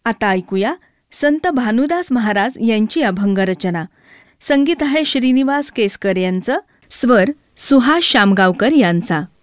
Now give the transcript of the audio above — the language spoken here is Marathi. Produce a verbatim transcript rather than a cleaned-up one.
आता ऐकूया संत भानुदास महाराज यांची अभंगरचना. संगीत आहे श्रीनिवास केसकर यांचं, स्वर सुहास शामगावकर यांचा.